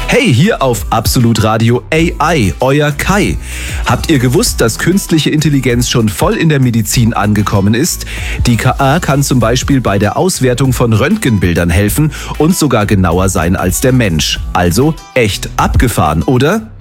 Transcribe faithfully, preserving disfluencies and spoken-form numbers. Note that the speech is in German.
Hey, hier auf Absolut Radio A I, euer Kai. Habt ihr gewusst, dass künstliche Intelligenz schon voll in der Medizin angekommen ist? Die K I kann zum Beispiel bei der Auswertung von Röntgenbildern helfen und sogar genauer sein als der Mensch. Also echt abgefahren, oder?